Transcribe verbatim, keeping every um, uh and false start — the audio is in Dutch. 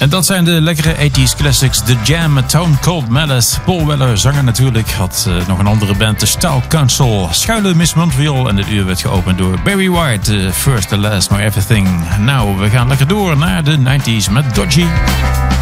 En dat zijn de lekkere eighties classics. The Jam met Stone Cold Malice. Paul Weller, zanger natuurlijk, had uh, nog een andere band, de Style Council. Schuile Miss Montreal. En dit uur werd geopend door Barry White. Uh, first, the last, maar everything. Nou, we gaan lekker door naar de nineties met Dodgy.